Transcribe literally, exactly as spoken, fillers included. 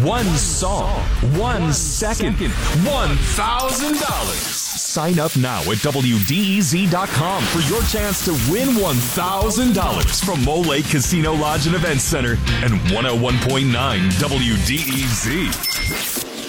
one song, one second, one thousand dollars. Sign up now at W D E Z dot com for your chance to win one thousand dollars from Mole Lake Casino Lodge and Event Center and one oh one point nine W D E Z.